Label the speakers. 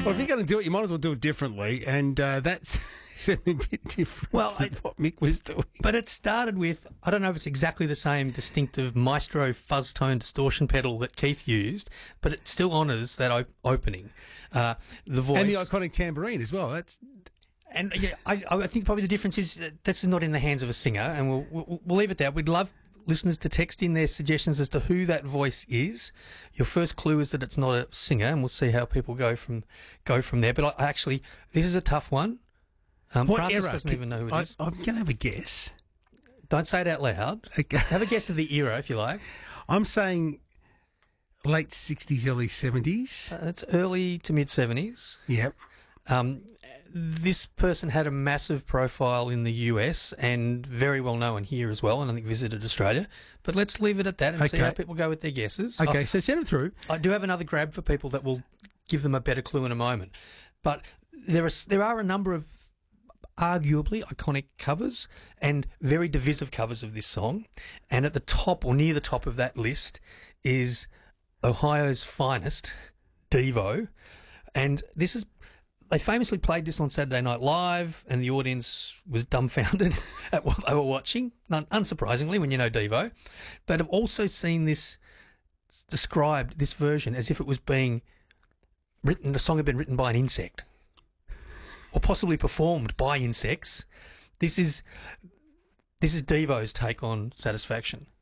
Speaker 1: Well, if you're going to do it, you might as well do it differently, and that's certainly a bit different to what Mick was doing.
Speaker 2: But it started with, I don't know if it's exactly the same distinctive Maestro fuzz tone distortion pedal that Keith used, but it still honours that opening. The voice.
Speaker 1: And the iconic tambourine as well.
Speaker 2: And yeah, I think probably the difference is that's not in the hands of a singer, and we'll leave it there. We'd love listeners to text in their suggestions as to who that voice is. Your first clue is that it's not a singer, and we'll see how people go from there. But this is a tough one.
Speaker 1: What
Speaker 2: Francis
Speaker 1: era?
Speaker 2: doesn't even know who it is.
Speaker 1: I'm going to have a guess.
Speaker 2: Don't say it out loud.
Speaker 1: Okay.
Speaker 2: Have a guess of the era, if you like.
Speaker 1: I'm saying late 60s, early 70s.
Speaker 2: It's early to mid 70s.
Speaker 1: Yep.
Speaker 2: This person had a massive profile in the US and very well known here as well, and I think visited Australia. But let's leave it at that and see how people go with their guesses.
Speaker 1: Okay, so send them through.
Speaker 2: I do have another grab for people that will give them a better clue in a moment. But there are a number of arguably iconic covers and very divisive covers of this song. And at the top or near the top of that list is Ohio's finest, Devo. And they famously played this on Saturday Night Live, and the audience was dumbfounded at what they were watching, unsurprisingly when you know Devo. But I've also seen this described, this version, as if it was being written, the song had been written by an insect, or possibly performed by insects. This is Devo's take on Satisfaction.